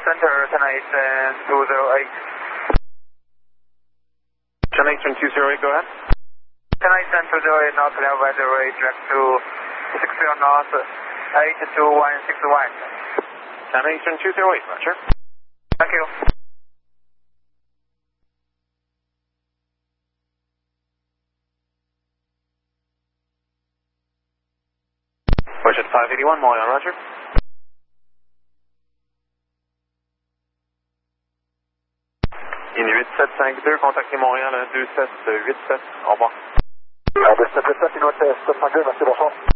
Center, Chennai 208. Chennai 208, go ahead. Chennai 208, North Clear weather, direct to 60 North, 82161. Chennai 208, roger. Thank you. Push at 581, Montreal, roger. In 8752, contactez Montréal 2787, au revoir. 2787, Inouest 752, merci, bonsoir.